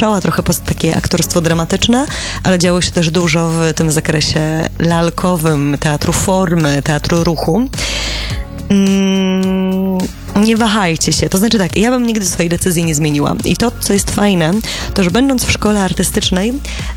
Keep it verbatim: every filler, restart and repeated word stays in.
zahaszczała trochę po takie aktorstwo dramatyczne, ale działo się też dużo w tym zakresie lalkowym, teatru formy, teatru ruchu. Mm, nie wahajcie się. To znaczy tak, ja bym nigdy swojej decyzji nie zmieniła. I to, co jest fajne, to że będąc w szkole artystycznej,